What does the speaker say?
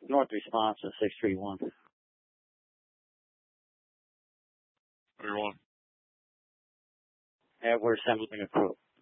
North response to 631. Everyone. Yeah, we're assembling a crew.